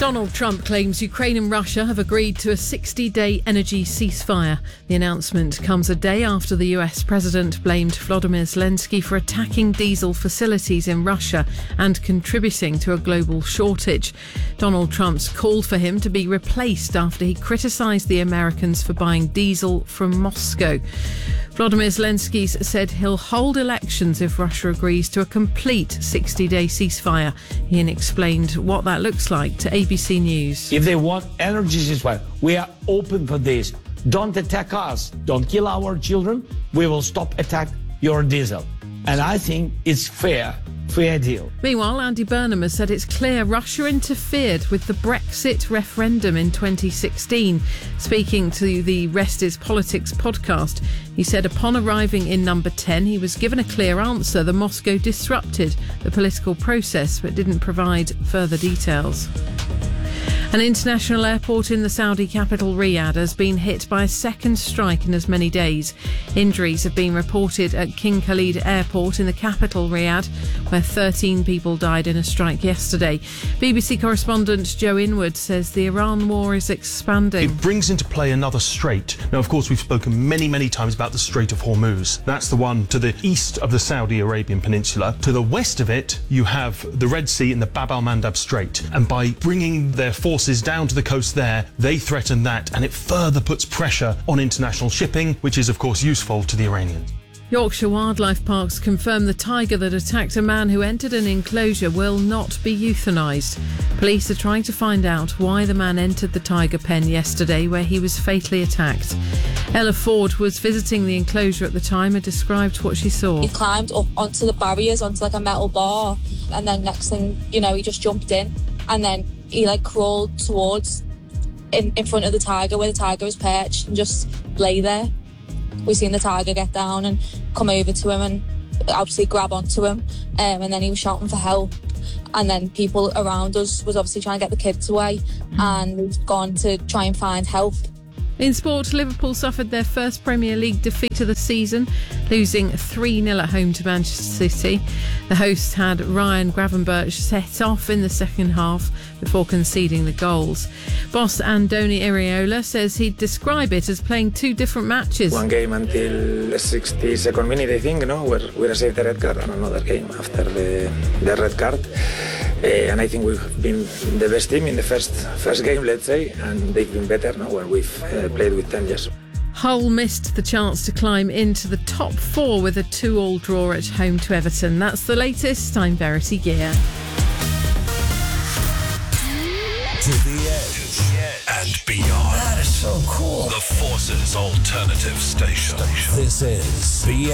Donald Trump claims Ukraine and Russia have agreed to a 60-day energy ceasefire. The announcement comes a day after the US president blamed Volodymyr Zelensky for attacking diesel facilities in Russia and contributing to a global shortage. Donald Trump's called for him to be replaced after he criticised the Americans for buying diesel from Moscow. Volodymyr Zelensky said he'll hold elections if Russia agrees to a complete 60-day ceasefire. He explained what that looks like to ABC News. If they want energy ceasefire, we are open for this. Don't attack us. Don't kill our children. We will stop attack your diesel. And I think it's fair deal. Meanwhile, Andy Burnham has said it's clear Russia interfered with the Brexit referendum in 2016. Speaking to the Rest is Politics podcast, he said upon arriving in number 10, he was given a clear answer. The Moscow disrupted the political process but didn't provide further details. An international airport in the Saudi capital Riyadh has been hit by a second strike in as many days. Injuries have been reported at King Khalid Airport in the capital Riyadh, where 13 people died in a strike yesterday. BBC correspondent Joe Inwood says the Iran war is expanding. It brings into play another strait. Now, of course, we've spoken many times about the Strait of Hormuz. That's the one to the east of the Saudi Arabian Peninsula. To the west of it, you have the Red Sea and the Bab al-Mandab Strait. And by bringing their forces down to the coast there, they threaten that, and it further puts pressure on international shipping, which is, of course, useful to the Iranians. Yorkshire Wildlife Parks confirm the tiger that attacked a man who entered an enclosure will not be euthanised. Police are trying to find out why the man entered the tiger pen yesterday, where he was fatally attacked. Ella Ford was visiting the enclosure at the time and described what she saw. He climbed up onto the barriers, onto like a metal bar, and then next thing you know, he just jumped in, and then he crawled towards in front of the tiger where the tiger was perched and just lay there. We seen the tiger get down and come over to him and obviously grab onto him, and then he was shouting for help. And then people around us was obviously trying to get the kids away, and we've gone to try and find help. In sport, Liverpool suffered their first Premier League defeat of the season, losing 3-0 at home to Manchester City. The hosts had Ryan Gravenberch set off in the second half before conceding the goals. Boss Andoni Iraola says he'd describe it as playing two different matches. One game until the 62nd minute, I think, where we received the red card, and another game after the red card. And I think we've been the best team in the first game, let's say, and they've been better now when we've played with 10 years. Hull missed the chance to climb into the top four with a 2-2 draw at home to Everton. That's the latest. I'm Verity Gear. To the edge and beyond. That is so cool. The Forces Alternative Station. This is